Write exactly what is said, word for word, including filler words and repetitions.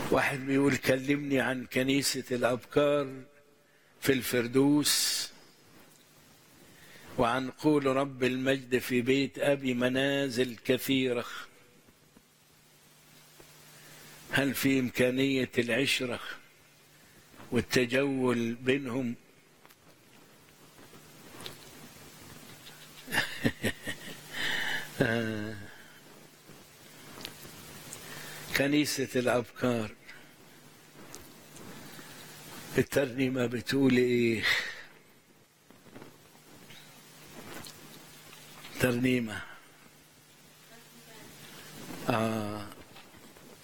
واحد بيقول كلمني عن كنيسة الأبكار في الفردوس، وعن قول رب المجد في بيت أبي منازل كثيرة، هل في إمكانية العشرة والتجول بينهم؟ كنيسة الأبكار الترنيمة بتقول إيه؟ ترنيمة آه